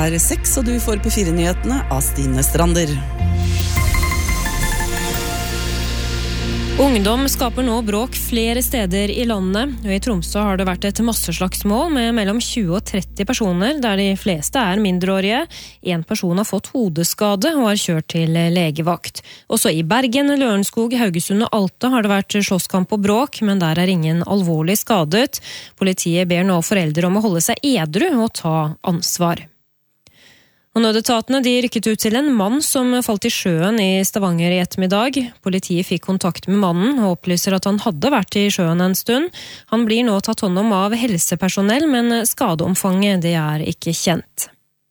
Er 6, og du får P4-nyhetene av Stine Strander. Ungdom skaper nå bråk flere steder i landet, og i Tromsø har det vært et masseslagsmål med mellom 20 og 30 personer, der de fleste er mindreårige. En person har fått hodeskade og har kjørt til legevakt. Også i Bergen, Lørenskog, Haugesund og Alta har det vært slåsskamp og bråk, men der er ingen alvorlig skadet. Politiet ber nå foreldre om å holde seg edru og ta ansvar. Og nødetatene de rykket ut til en mann som falt i sjøen i Stavanger i ettermiddag. Politiet fikk kontakt med mannen og opplyser at han hadde vært i sjøen en stund. Han blir nå tatt hånd om av helsepersonell, men skadeomfanget det er ikke kjent.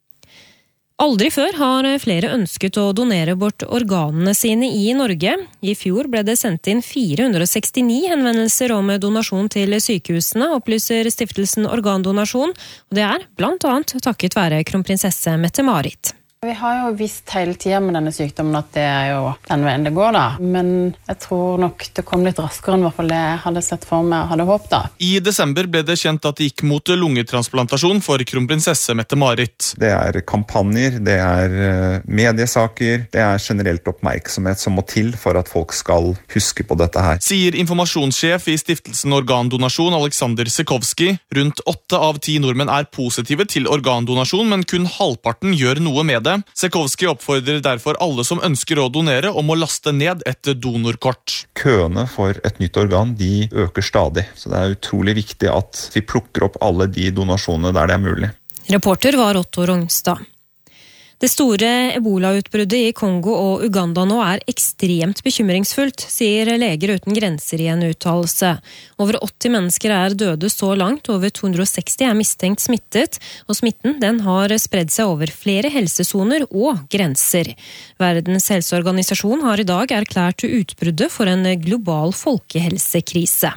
Aldri før har flere ønsket å donere bort organene sine i Norge. I fjor ble det sendt inn 469 henvendelser om donasjon til sykehusene, opplyser stiftelsen Organdonasjon, og det er blant annet takket være kronprinsesse Mette-Marit. Vi har jo visst hele tiden med denne sykdommen at det er jo den veien det går da. Men jeg tror nok det kom litt raskere enn i hvert fall det jeg hadde sett for meg og hadde håpet da. I desember ble det kjent at det gikk mot lungetransplantasjon for kronprinsesse Mette-Marit. Det er kampanjer, det er mediesaker, det er generelt oppmerksomhet som må til for at folk skal huske på dette her. Sier informasjonssjef i stiftelsen Organdonasjon, Alexander Sekowski. Rundt 8 av 10 nordmenn er positive til organdonasjon, men kun halvparten gjør noe med det. Sekowski oppfordrer derfor alle som ønsker å donere om å laste ned et donorkort. Køene for et nytt organ, de øker stadig, så det er utrolig viktig at vi plukker opp alle de donasjonene der det er mulig. Reporter var Otto Rognstad. Det store Ebola-utbruddet i Kongo og Uganda nå er ekstremt bekymringsfullt, sier Leger uten grenser i en uttalelse. Over 80 mennesker er døde så langt, over 260 er mistenkt smittet, og smitten den har spredd seg over flere helsesoner og grenser. Verdens helseorganisasjon har i dag erklært utbruddet for en global folkehelsekrise.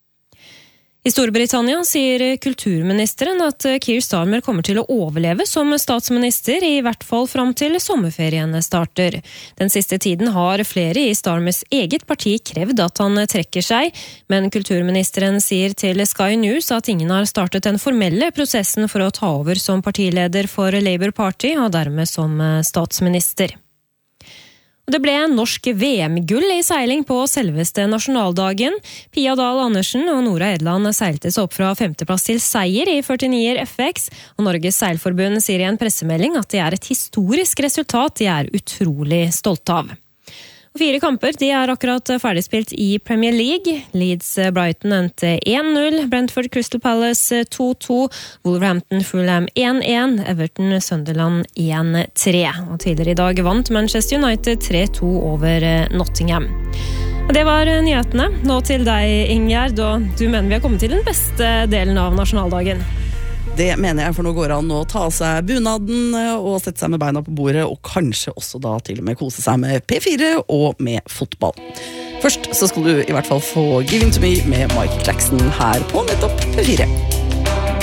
I Storbritannia sier kulturministeren at Keir Starmer kommer til å overleve som statsminister, i hvert fall fram til sommerferien starter. Den siste tiden har flere i Starmers eget parti krevd at han trekker seg, men kulturministeren sier til Sky News at ingen har startet den formelle prosessen for å ta over som partileder for Labour Party, og dermed som statsminister. Det ble norsk VM-gull i seiling på selveste nasjonaldagen. Pia Dahl Andersen og Nora Edland seilte seg opp fra 5. plass til seier i 49er FX, og Norges Seilforbund sier i en pressemelding at det er et historisk resultat de er utrolig stolte av. 4 kamper de er akkurat ferdigspilt i Premier League. Leeds Brighton endte 1-0, Brentford Crystal Palace 2-2, Wolverhampton Fulham 1-1, Everton Sunderland 1-3. Og tidligere i dag vant Manchester United 3-2 over Nottingham. Og det var nyhetene. Nå til deg, Ingjerd, og du mener vi har kommet til den beste delen av nasjonaldagen. Det mener jeg, for nå går det an å ta av seg bunaden og sette seg med beina på bordet, og kanskje også da til og med kose seg med P4 og med fotball. Først så skal du i hvert fall få Give In To Me med Michael Jackson her på nettopp P4.